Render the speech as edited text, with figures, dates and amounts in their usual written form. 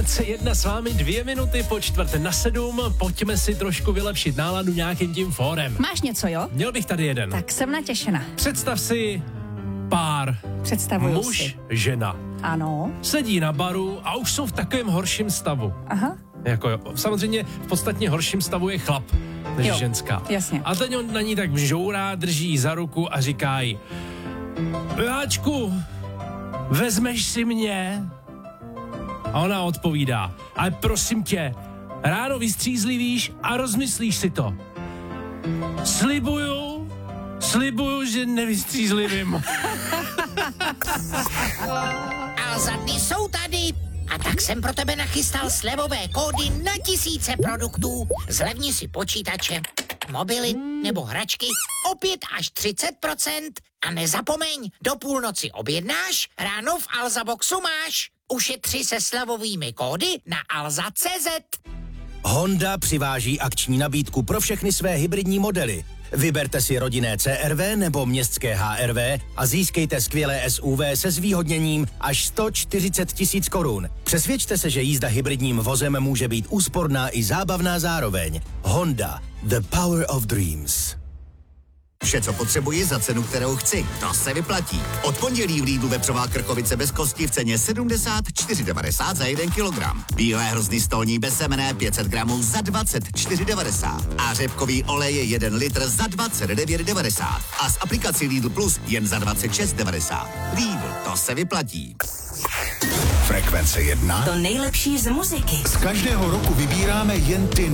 Jedna s vámi 2 minuty po 6:45. Pojďme si trošku vylepšit náladu nějakým tím fórem. Máš něco, jo? Měl bych tady jeden. Tak jsem natěšena. Představ si pár. Představuju Muž, si. žena. Ano. Sedí na baru a už jsou v takovém horším stavu. Aha. Jako jo. Samozřejmě v podstatně horším stavu je chlap než Jo, ženská. jasně. A teď on na ní tak žourá, drží jí za ruku a říká jí: Háčku, vezmeš si mě? A ona odpovídá: ale prosím tě, ráno vystřízlivíš a rozmyslíš si to. Slibuju, že nevystřízlivím. Alza, jsou tady. A tak jsem pro tebe nachystal slevové kódy na tisíce produktů. Zlevni si počítače, mobily nebo hračky o 5 až 30%. A nezapomeň, do půlnoci objednáš, ráno v Alza Boxu máš. Ušetři se slevovými kódy na alza.cz. Honda přiváží akční nabídku pro všechny své hybridní modely. Vyberte si rodinné CR-V nebo městské HR-V a získejte skvělé SUV se zvýhodněním až 140 000 korun. Přesvědčte se, že jízda hybridním vozem může být úsporná i zábavná zároveň. Honda. The power of dreams. Vše, co potřebuji za cenu, kterou chci. To se vyplatí. Od pondělí v Lidlu vepřová krkovice bez kosti v ceně 74,90 za 1 kilogram. Bílé hrozny stolní bez semene 500 gramů za 24,90. A řepkový olej je 1 litr za 29,90. A s aplikací Lidl Plus jen za 26,90. Lidl, to se vyplatí. Frekvence 1. To nejlepší z muziky. Z každého roku vybíráme jen ty